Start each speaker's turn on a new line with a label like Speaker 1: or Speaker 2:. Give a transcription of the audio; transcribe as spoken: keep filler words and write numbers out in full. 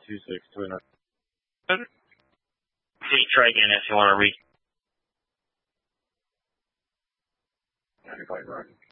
Speaker 1: two six two nine.
Speaker 2: See, try again if you want to read.
Speaker 1: Everybody running.